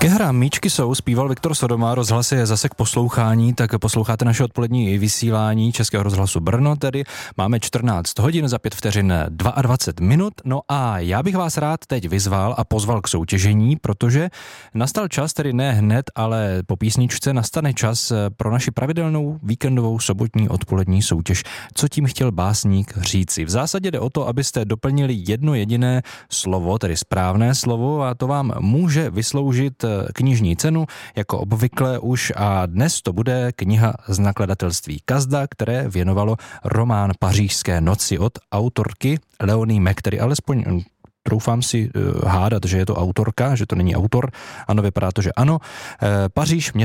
Kehra míčky jsou, zpíval Viktor Sodoma, rozhlas je zase k poslouchání, tak posloucháte naše odpolední vysílání Českého rozhlasu Brno, tedy máme 14 hodin za 5 vteřin 22 minut, no a já bych vás rád teď vyzval a pozval k soutěžení, protože nastal čas, tedy ne hned, ale po písničce nastane čas pro naši pravidelnou víkendovou sobotní odpolední soutěž. Co tím chtěl básník říci? V zásadě jde o to, abyste doplnili jedno jediné slovo, tedy správné slovo, a to vám může vysloužit knižní cenu, jako obvykle už, a dnes to bude kniha z nakladatelství Kazda, které věnovalo román Pařížské noci od autorky Leonie Mack, tedy alespoň troufám si hádat, že je to autorka, že to není autor. Ano, vypadá to, že ano. Paříž